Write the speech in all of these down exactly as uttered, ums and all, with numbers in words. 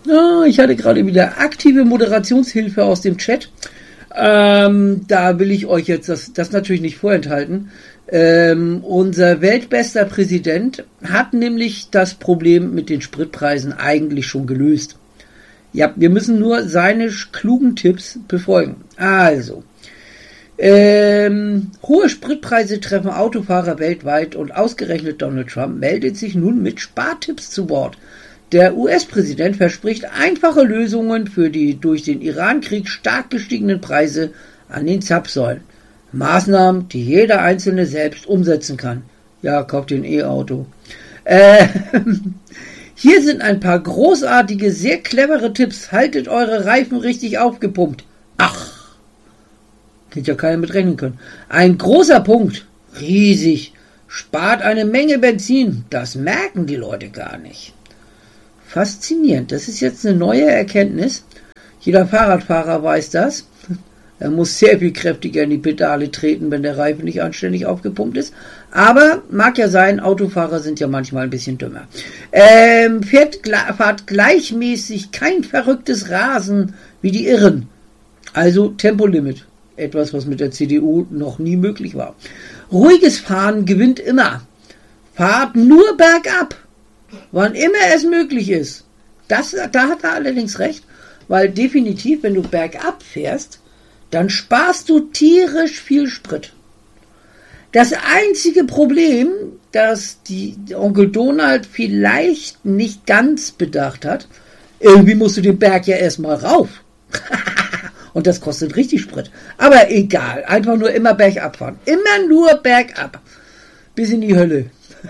Ah, ich hatte gerade wieder aktive Moderationshilfe aus dem Chat. Ähm, da will ich euch jetzt das, das natürlich nicht vorenthalten. Ähm, unser weltbester Präsident hat nämlich das Problem mit den Spritpreisen eigentlich schon gelöst. Ja, wir müssen nur seine klugen Tipps befolgen. Also, ähm, hohe Spritpreise treffen Autofahrer weltweit und ausgerechnet Donald Trump meldet sich nun mit Spartipps zu Wort. Der U S-Präsident verspricht einfache Lösungen für die durch den Iran-Krieg stark gestiegenen Preise an den Zapfsäulen. Maßnahmen, die jeder Einzelne selbst umsetzen kann. Ja, kauft ihr ein E-Auto. Äh, hier sind ein paar großartige, sehr clevere Tipps. Haltet eure Reifen richtig aufgepumpt. Ach, hätte ja keiner mit rechnen können. Ein großer Punkt, riesig, spart eine Menge Benzin. Das merken die Leute gar nicht. Faszinierend, das ist jetzt eine neue Erkenntnis. Jeder Fahrradfahrer weiß das. Er muss sehr viel kräftiger in die Pedale treten, wenn der Reifen nicht anständig aufgepumpt ist. Aber mag ja sein, Autofahrer sind ja manchmal ein bisschen dümmer. Ähm, fährt, fahrt gleichmäßig kein verrücktes Rasen wie die Irren. Also Tempolimit. Etwas, was mit der C D U noch nie möglich war. Ruhiges Fahren gewinnt immer. Fahrt nur bergab, wann immer es möglich ist. Das, da hat er allerdings recht, weil definitiv, wenn du bergab fährst, dann sparst du tierisch viel Sprit. Das einzige Problem, das die Onkel Donald vielleicht nicht ganz bedacht hat, irgendwie musst du den Berg ja erstmal rauf. Und das kostet richtig Sprit. Aber egal, einfach nur immer bergab fahren. Immer nur bergab. Bis in die Hölle.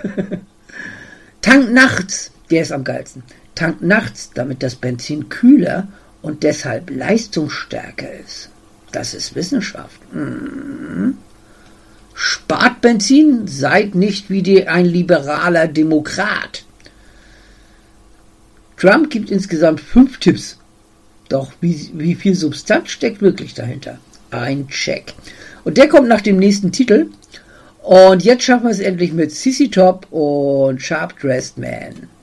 Tank nachts, der ist am geilsten. Tank nachts, damit das Benzin kühler und deshalb leistungsstärker ist. Das ist Wissenschaft. Mhm. Spart Benzin, seid nicht wie die, ein liberaler Demokrat. Trump gibt insgesamt fünf Tipps. Doch wie, wie viel Substanz steckt wirklich dahinter? Ein Check. Und der kommt nach dem nächsten Titel. Und jetzt schaffen wir es endlich mit Sissy Top und Sharp Dressed Man.